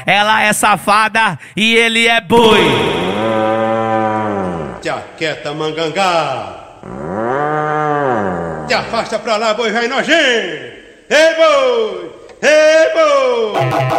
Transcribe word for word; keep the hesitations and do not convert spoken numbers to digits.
Ela é safada e ele é boi. Te aquieta, mangangá. Te afasta pra lá, boi vai nojento. Ei, boi! Ei, boi!